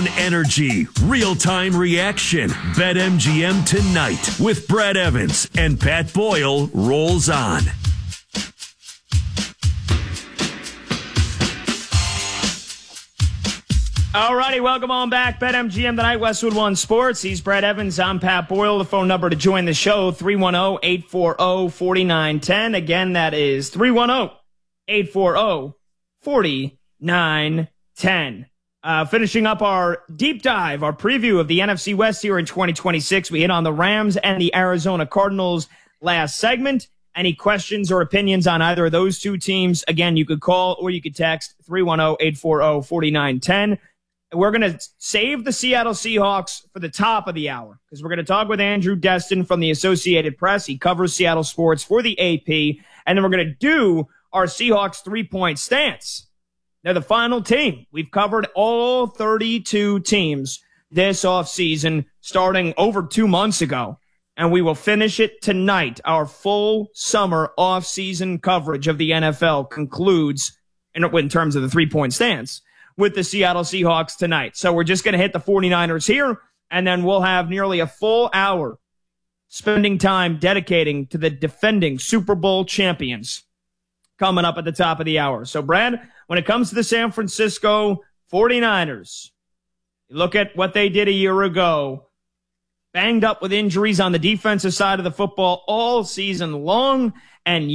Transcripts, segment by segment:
zone energy, real-time reaction. BetMGM tonight with Brad Evans and Pat Boyle rolls on. Alrighty, welcome on back. BetMGM tonight, Westwood One Sports. He's Brad Evans. I'm Pat Boyle. The phone number to join the show, 310-840-4910. Again, that is 310-840-4910. Finishing up our deep dive, our preview of the NFC West here in 2026. We hit on the Rams and the Arizona Cardinals last segment. Any questions or opinions on either of those two teams? Again, you could call or you could text 310-840-4910. We're going to save the Seattle Seahawks for the top of the hour because we're going to talk with Andrew Destin from the Associated Press. He covers Seattle sports for the AP. And then we're going to do our Seahawks three-point stance. They're the final team. We've covered all 32 teams this offseason starting over 2 months ago. And we will finish it tonight. Our full summer offseason coverage of the NFL concludes in terms of the three-point stance with the Seattle Seahawks tonight. So we're just going to hit the 49ers here, and then we'll have nearly a full hour spending time dedicating to the defending Super Bowl champions coming up at the top of the hour. So, Brad, when it comes to the San Francisco 49ers, you look at what they did a year ago, banged up with injuries on the defensive side of the football all season long, and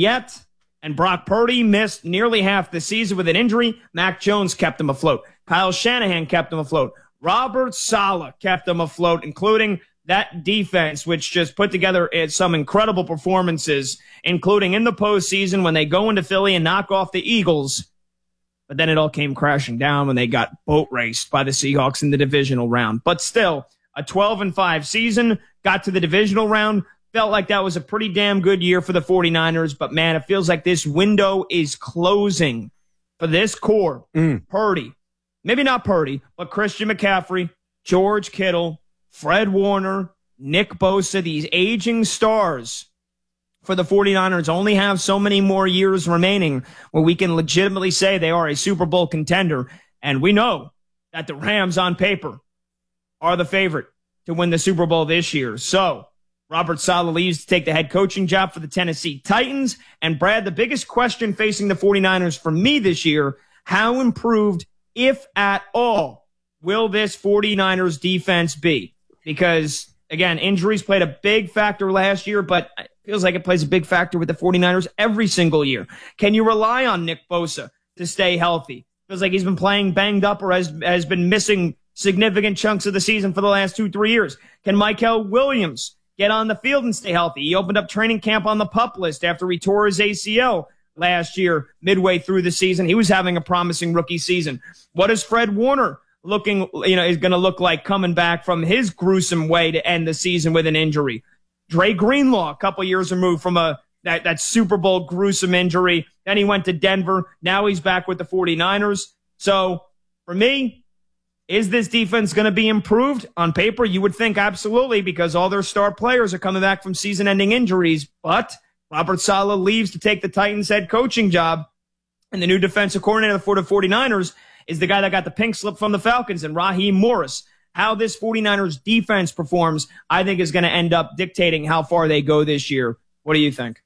Brock Purdy missed nearly half the season with an injury. Mac Jones kept him afloat. Kyle Shanahan kept him afloat. Robert Saleh kept him afloat, including that defense, which just put together some incredible performances, including in the postseason when they go into Philly and knock off the Eagles. But then it all came crashing down when they got boat raced by the Seahawks in the divisional round. But still, a 12-5 season, got to the divisional round. Felt like that was a pretty damn good year for the 49ers, but man, it feels like this window is closing for this core. Purdy, maybe not Purdy, but Christian McCaffrey, George Kittle, Fred Warner, Nick Bosa, these aging stars for the 49ers only have so many more years remaining where we can legitimately say they are a Super Bowl contender. And we know that the Rams on paper are the favorite to win the Super Bowl this year. So, Robert Saleh leaves to take the head coaching job for the Tennessee Titans. And Brad, the biggest question facing the 49ers for me this year, how improved, if at all, will this 49ers defense be? Because, again, injuries played a big factor last year, but it feels like it plays a big factor with the 49ers every single year. Can you rely on Nick Bosa to stay healthy? Feels like he's been playing banged up or has been missing significant chunks of the season for the last 2-3 years. Can Michael Williams get on the field and stay healthy? He opened up training camp on the PUP list after he tore his ACL last year, midway through the season. He was having a promising rookie season. What is Fred Warner is going to look like coming back from his gruesome way to end the season with an injury? Dre Greenlaw, a couple years removed from that Super Bowl gruesome injury. Then he went to Denver. Now he's back with the 49ers. So for me, is this defense going to be improved? On paper, you would think absolutely, because all their star players are coming back from season-ending injuries. But Robert Saleh leaves to take the Titans head coaching job. And the new defensive coordinator for the 49ers is the guy that got the pink slip from the Falcons, and Raheem Morris. How this 49ers defense performs, I think, is going to end up dictating how far they go this year. What do you think?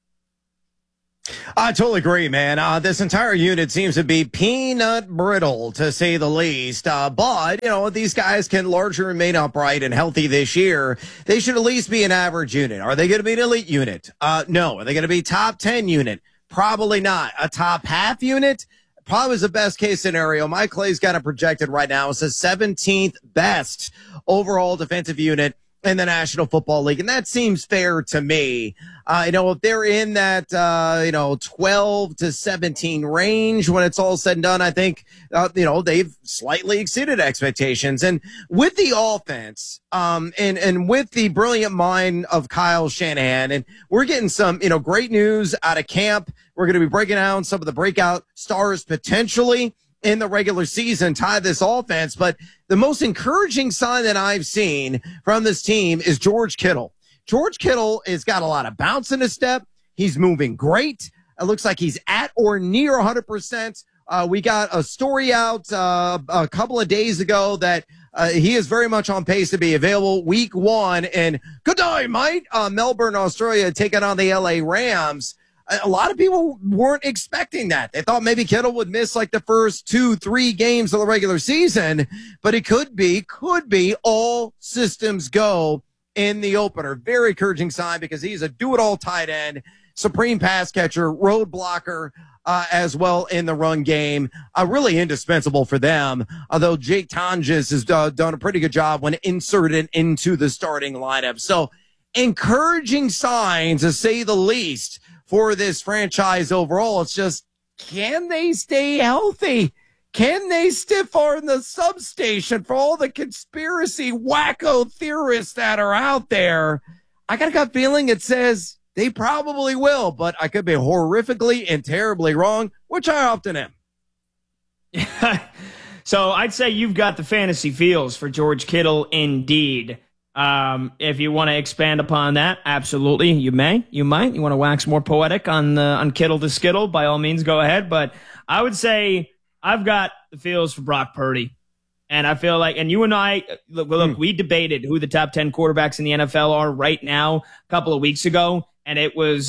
I totally agree, man. This entire unit seems to be peanut brittle, to say the least. But, these guys can largely remain upright and healthy this year. They should at least be an average unit. Are they going to be an elite unit? No. Are they going to be top 10 unit? Probably not. A top half unit? Probably is the best case scenario. Mike Clay's got it projected right now. It's the 17th best overall defensive unit in the National Football League. And that seems fair to me. If they're in that, 12 to 17 range when it's all said and done, I think, they've slightly exceeded expectations. And with the offense, and with the brilliant mind of Kyle Shanahan, and we're getting some, great news out of camp. We're going to be breaking down some of the breakout stars potentially in the regular season, tie this offense. But the most encouraging sign that I've seen from this team is George Kittle. George Kittle has got a lot of bounce in his step. He's moving great. It looks like he's at or near 100%. We got a story out a couple of days ago that he is very much on pace to be available week 1. And good day, mate. Melbourne, Australia, taking on the LA Rams. A lot of people weren't expecting that. They thought maybe Kittle would miss like the first 2-3 games of the regular season, but it could be all systems go in the opener. Very encouraging sign because he's a do-it-all tight end, supreme pass catcher, road blocker, as well in the run game. Really indispensable for them, although Jake Tonjes has done a pretty good job when inserted into the starting lineup. So encouraging signs, to say the least, for this franchise overall. It's just, can they stay healthy? Can they stiff arm the substation for all the conspiracy wacko theorists that are out there? I got a gut feeling it says they probably will, but I could be horrifically and terribly wrong, which I often am. So I'd say you've got the fantasy feels for George Kittle indeed. If you want to expand upon that, absolutely, you may. You might. You want to wax more poetic on Kittle to Skittle, by all means, go ahead. But I would say I've got the feels for Brock Purdy. And I feel like, and you and I, look, we debated who the top 10 quarterbacks in the NFL are right now a couple of weeks ago. And it was,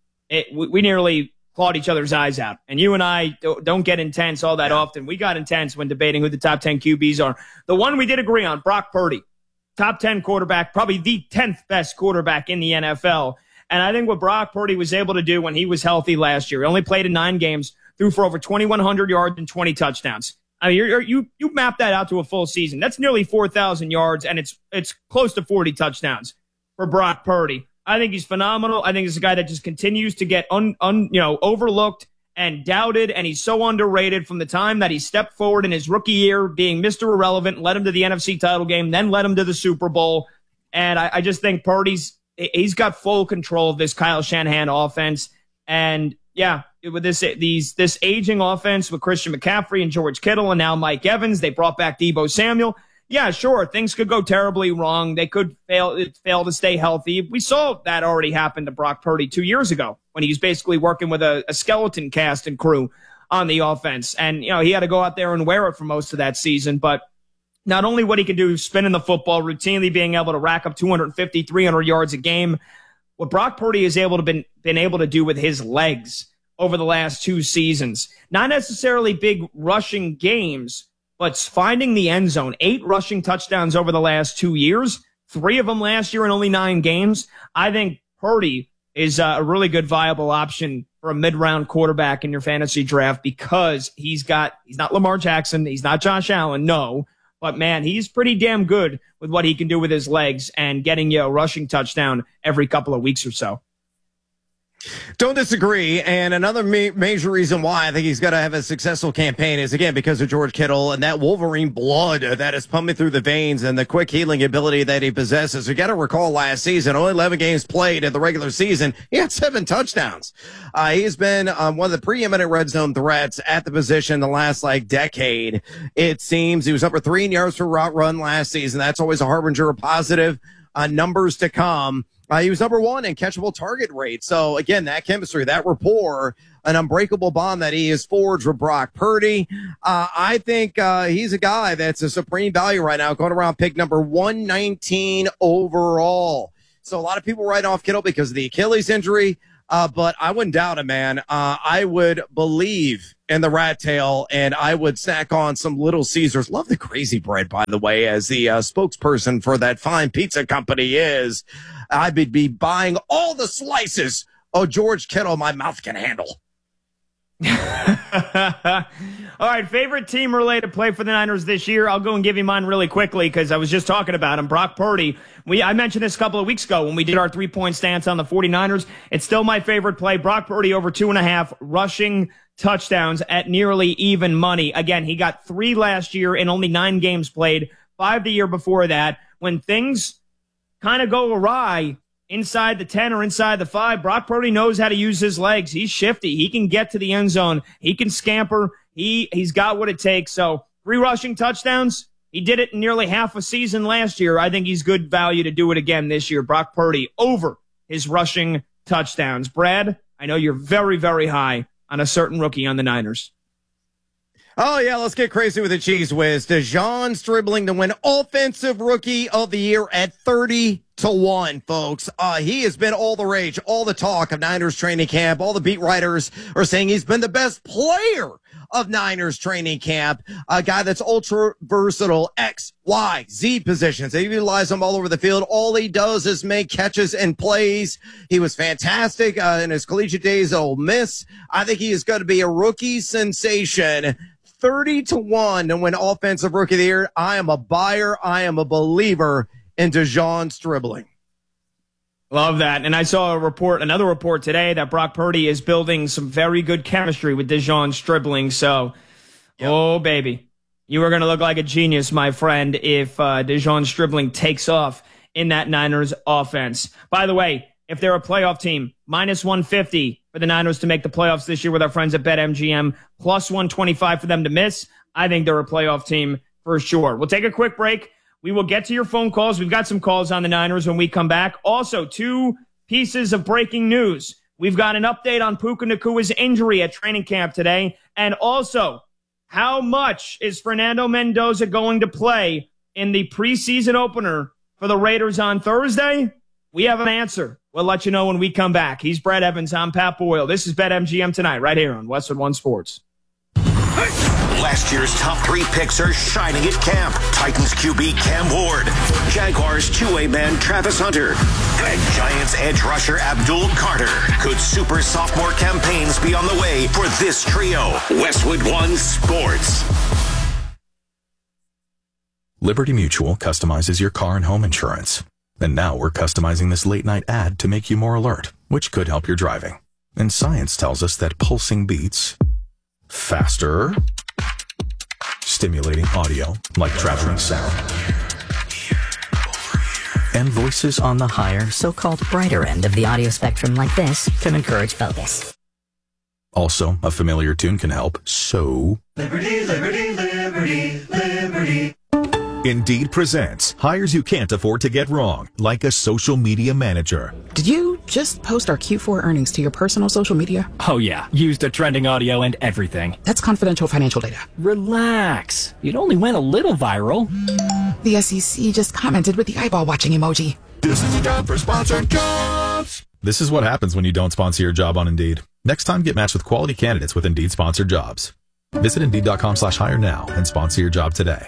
we nearly clawed each other's eyes out. And you and I don't get intense all that often. We got intense when debating who the top 10 QBs are. The one we did agree on, Brock Purdy. Top 10 quarterback, probably the 10th best quarterback in the NFL. And I think what Brock Purdy was able to do when he was healthy last year, he only played in 9 games, threw for over 2,100 yards and 20 touchdowns. I mean, you map that out to a full season. That's nearly 4,000 yards, and it's close to 40 touchdowns for Brock Purdy. I think he's phenomenal. I think he's a guy that just continues to get overlooked and doubted, and he's so underrated from the time that he stepped forward in his rookie year, being Mr. Irrelevant, led him to the NFC title game, then led him to the Super Bowl. And I just think he's got full control of this Kyle Shanahan offense. And yeah, with this aging offense with Christian McCaffrey and George Kittle and now Mike Evans, they brought back Deebo Samuel. Yeah, sure, things could go terribly wrong. They could fail to stay healthy. We saw that already happen to Brock Purdy 2 years ago when he was basically working with a skeleton cast and crew on the offense. And, he had to go out there and wear it for most of that season. But not only what he can do spinning the football, routinely being able to rack up 250, 300 yards a game, what Brock Purdy is been able to do with his legs over the last 2 seasons, not necessarily big rushing games, but finding the end zone. 8 rushing touchdowns over the last 2 years, 3 of them last year in only 9 games. I think Purdy is a really good viable option for a mid-round quarterback in your fantasy draft because he's not Lamar Jackson, he's not Josh Allen, no, but man, he's pretty damn good with what he can do with his legs and getting you a rushing touchdown every couple of weeks or so. Don't disagree. And another major reason why I think he's got to have a successful campaign is, again, because of George Kittle and that Wolverine blood that is pumping through the veins and the quick healing ability that he possesses. You got to recall last season, only 11 games played in the regular season. He had 7 touchdowns. He's been one of the preeminent red zone threats at the position the last decade. It seems he was number 3 in yards per route run last season. That's always a harbinger of positive numbers to come. He was number 1 in catchable target rate. So, again, that chemistry, that rapport, an unbreakable bond that he has forged with Brock Purdy. I think he's a guy that's a supreme value right now, going around pick number 119 overall. So a lot of people write off Kittle because of the Achilles injury, but I wouldn't doubt it, man. I would believe in the rat tail, and I would snack on some Little Caesars. Love the crazy bread, by the way, as the spokesperson for that fine pizza company is. I would be buying all the slices of George Kittle my mouth can handle. All right, favorite team-related play for the Niners this year. I'll go and give you mine really quickly because I was just talking about him. Brock Purdy. I mentioned this a couple of weeks ago when we did our 3-point stance on the 49ers. It's still my favorite play. Brock Purdy over 2.5 rushing touchdowns at nearly even money. Again, he got 3 last year in only 9 games played, 5 the year before that. When things kind of go awry inside the 10 or inside the 5, Brock Purdy knows how to use his legs. He's shifty. He can get to the end zone. He can scamper. He's got what it takes. So 3 rushing touchdowns. He did it in nearly half a season last year. I think he's good value to do it again this year. Brock Purdy over his rushing touchdowns. Brad, I know you're very, very high on a certain rookie on the Niners. Oh, yeah, let's get crazy with the Cheese Whiz. DeJon Stribling to win Offensive Rookie of the Year at 30-1, folks. He has been all the rage, all the talk of Niners training camp. All the beat writers are saying he's been the best player of Niners training camp. A guy that's ultra versatile, X, Y, Z positions. They utilize him all over the field. All he does is make catches and plays. He was fantastic in his collegiate days at Ole Miss. I think he is going to be a rookie sensation. 30-1 to win Offensive Rookie of the Year. I am a buyer. I am a believer in DeJon Stribling. Love that. And I saw another report today that Brock Purdy is building some very good chemistry with DeJon Stribling. So, Oh, baby, you are going to look like a genius, my friend, if DeJon Stribling takes off in that Niners offense. By the way, if they're a playoff team, minus 150 for the Niners to make the playoffs this year with our friends at BetMGM, plus 125 for them to miss. I think they're a playoff team for sure. We'll take a quick break. We will get to your phone calls. We've got some calls on the Niners when we come back. Also, 2 pieces of breaking news. We've got an update on Puka Nacua's injury at training camp today. And also, how much is Fernando Mendoza going to play in the preseason opener for the Raiders on Thursday? We have an answer. We'll let you know when we come back. He's Brad Evans. I'm Pat Boyle. This is BetMGM Tonight right here on Westwood One Sports. Last year's top 3 picks are shining at camp. Titans QB Cam Ward, Jaguars two-way man Travis Hunter, and Giants edge rusher Abdul Carter. Could super sophomore campaigns be on the way for this trio? Westwood One Sports. Liberty Mutual customizes your car and home insurance. And now we're customizing this late-night ad to make you more alert, which could help your driving. And science tells us that pulsing beats faster, stimulating audio like traveling sound, and voices on the higher, so-called brighter end of the audio spectrum like this can encourage focus. Also, a familiar tune can help, so... Liberty, liberty, liberty, liberty. Indeed presents hires you can't afford to get wrong, like a social media manager. Did you just post our Q4 earnings to your personal social media? Oh yeah, used the trending audio and everything. That's confidential financial data. Relax. It only went a little viral. The SEC just commented with the eyeball watching emoji. This is a job for sponsored jobs. This is what happens when you don't sponsor your job on Indeed. Next time, get matched with quality candidates with Indeed sponsored jobs. Visit Indeed.com/hire now and sponsor your job today.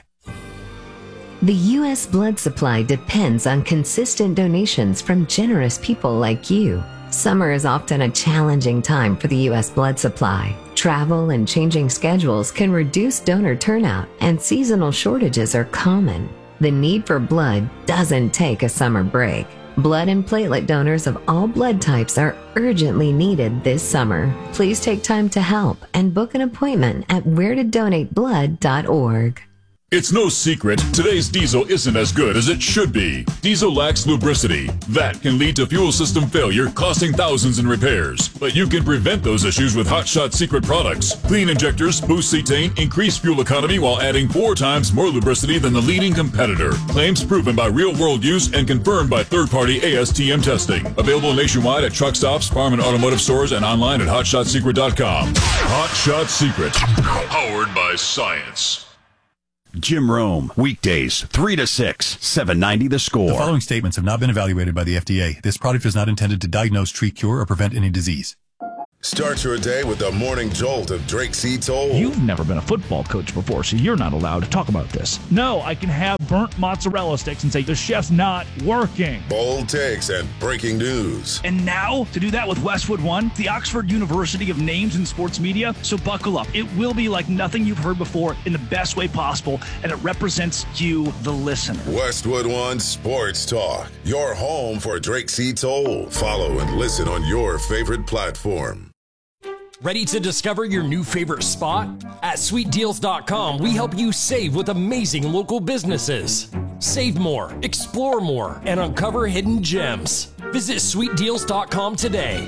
The U.S. blood supply depends on consistent donations from generous people like you. Summer is often a challenging time for the U.S. blood supply. Travel and changing schedules can reduce donor turnout, and seasonal shortages are common. The need for blood doesn't take a summer break. Blood and platelet donors of all blood types are urgently needed this summer. Please take time to help and book an appointment at wheretodonateblood.org. It's no secret, today's diesel isn't as good as it should be. Diesel lacks lubricity. That can lead to fuel system failure, costing thousands in repairs. But you can prevent those issues with Hot Shot Secret products. Clean injectors, boost cetane, increase fuel economy while adding 4 times more lubricity than the leading competitor. Claims proven by real-world use and confirmed by third-party ASTM testing. Available nationwide at truck stops, farm and automotive stores, and online at HotShotSecret.com. Hot Shot Secret. Powered by science. Jim Rome, weekdays, 3 to 6, 790 The Score. The following statements have not been evaluated by the FDA. This product is not intended to diagnose, treat, cure, or prevent any disease. Start your day with the morning jolt of Drake C. Toll. You've never been a football coach before, so you're not allowed to talk about this. No, I can have burnt mozzarella sticks and say the chef's not working. Bold takes and breaking news. And now, to do that with Westwood One, the Oxford University of Names in Sports Media. So buckle up. It will be like nothing you've heard before in the best way possible, and it represents you, the listener. Westwood One Sports Talk, your home for Drake C. Toll. Follow and listen on your favorite platform. Ready to discover your new favorite spot? At SweetDeals.com, we help you save with amazing local businesses. Save more, explore more, and uncover hidden gems. Visit SweetDeals.com today.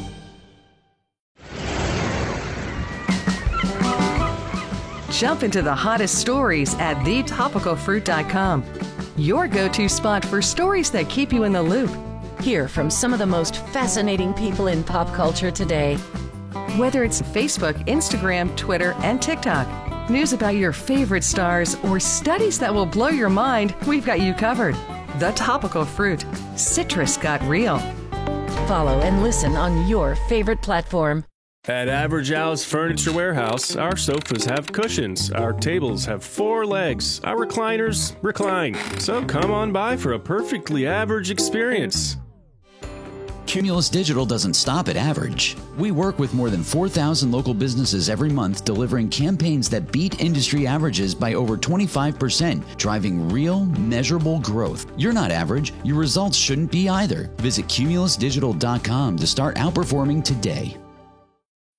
Jump into the hottest stories at TheTopicalFruit.com. Your go-to spot for stories that keep you in the loop. Hear from some of the most fascinating people in pop culture today. Whether it's Facebook, Instagram, Twitter, and TikTok, News about your favorite stars, or studies that will blow your mind, we've got you covered. The Topical Fruit. Citrus got real. Follow and listen on your favorite platform. At Average Al's Furniture Warehouse, our sofas have cushions, our tables have 4 legs, our recliners recline. So come on by for a perfectly average experience. Cumulus Digital doesn't stop at average. We work with more than 4,000 local businesses every month, delivering campaigns that beat industry averages by over 25%, driving real, measurable growth. You're not average. Your results shouldn't be either. Visit cumulusdigital.com to start outperforming today.